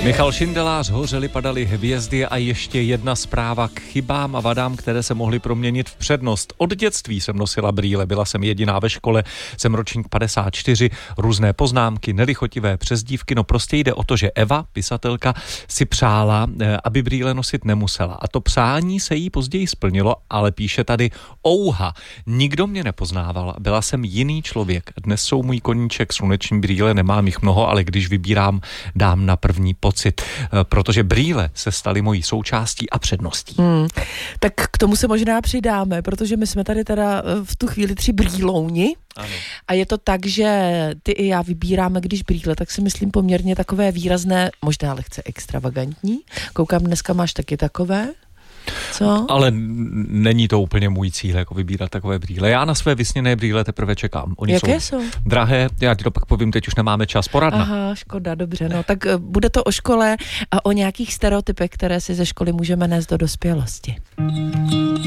Michal Šindelář, hořely, padaly hvězdy a ještě jedna zpráva k chybám a vadám, které se mohly proměnit v přednost. Od dětství jsem nosila brýle, byla jsem jediná ve škole, jsem ročník 54, různé poznámky, nelichotivé přezdívky, no prostě jde o to, že Eva, pisatelka, si přála, aby brýle nosit nemusela. A to přání se jí později splnilo, ale píše tady: ouha, nikdo mě nepoznával, byla jsem jiný člověk. Dnes jsou můj koníček sluneční brýle, nemám jich mnoho, ale když vybírám, dám na první pocit, protože brýle se staly mojí součástí a předností. Tak k tomu se možná přidáme, protože my jsme tady teda v tu chvíli 3 brýlouni. Ano. A je to tak, že ty i já vybíráme, když brýle, tak si myslím poměrně takové výrazné, možná lehce extravagantní. Koukám, dneska máš taky takové. Co? Ale není to úplně můj cíl, jako vybírat takové brýle. Já na své vysněné brýle teprve čekám. Oni Jaké jsou? Drahé, já ti to pak povím, teď už nemáme čas, poradna. Aha, škoda, dobře, no tak bude to o škole a o nějakých stereotypech, které si ze školy můžeme nést do dospělosti.